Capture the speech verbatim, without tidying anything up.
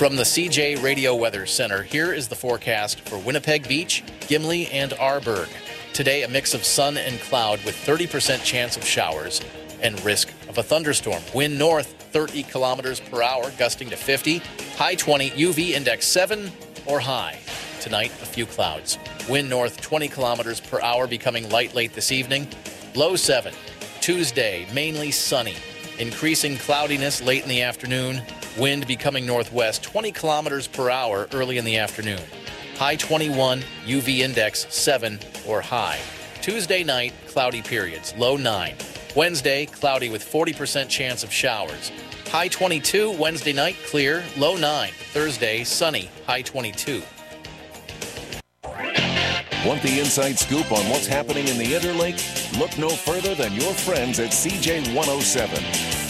From the C J Radio Weather Center, here is the forecast for Winnipeg Beach, Gimli, and Arborg. Today, a mix of sun and cloud with thirty percent chance of showers and risk of a thunderstorm. Wind north thirty kilometers per hour, gusting to fifty. High twenty, U V index seven or high. Tonight, a few clouds. Wind north twenty kilometers per hour, becoming light late this evening. Low seven. Tuesday, mainly sunny. Increasing cloudiness late in the afternoon. Wind becoming northwest twenty kilometers per hour early in the afternoon. High twenty-one, U V index seven or high. Tuesday night, cloudy periods, low nine. Wednesday, cloudy with forty percent chance of showers. High twenty-two, Wednesday night, clear, low nine. Thursday, sunny, high twenty-two. Want the inside scoop on what's happening in the Interlake? Look no further than your friends at C J one oh seven.